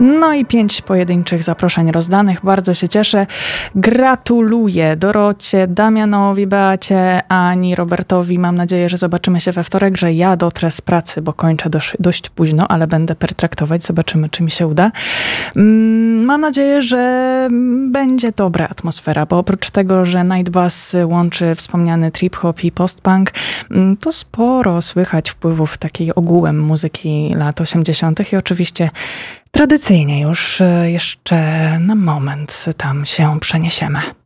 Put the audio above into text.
No i 5 pojedynczych zaproszeń rozdanych. Bardzo się cieszę. Gratuluję Dorocie, Damianowi, Beacie, Ani, Robertowi. Mam nadzieję, że zobaczymy się we wtorek, że ja dotrę z pracy, bo kończę dość późno, ale będę pertraktować. Zobaczymy, czy mi się uda. Mam nadzieję, że będzie dobra atmosfera, bo oprócz tego, że Night Bus łączy wspomniany trip-hop i post-punk, to sporo słychać wpływów takiej ogółem muzyki lat 80. i oczywiście tradycyjnie już jeszcze na moment tam się przeniesiemy.